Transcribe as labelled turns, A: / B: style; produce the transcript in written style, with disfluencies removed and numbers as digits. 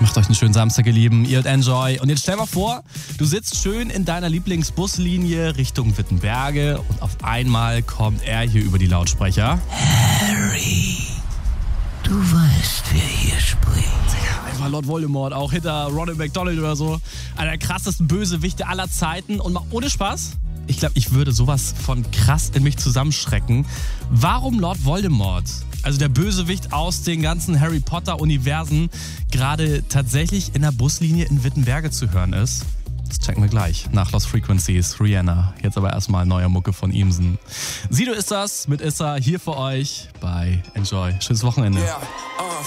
A: Macht euch einen schönen Samstag, ihr Lieben. Ihr und Enjoy. Und jetzt stell mal vor, du sitzt schön in deiner Lieblingsbuslinie Richtung Wittenberge und auf einmal kommt er hier über die Lautsprecher.
B: Harry, du weißt, wer hier spricht.
A: Einfach Lord Voldemort, auch hinter Ronald McDonald oder so. Einer der krassesten Bösewichte aller Zeiten. Und mal ohne Spaß, ich glaube, ich würde sowas von krass in mich zusammenschrecken. Warum Lord Voldemort, also der Bösewicht aus den ganzen Harry Potter-Universen, gerade tatsächlich in der Buslinie in Wittenberge zu hören ist? Das checken wir gleich nach Lost Frequencies, Rihanna. Jetzt aber erstmal neue Mucke von Imsen. Sido ist das mit Issa hier für euch bei Enjoy. Schönes Wochenende.
C: Yeah.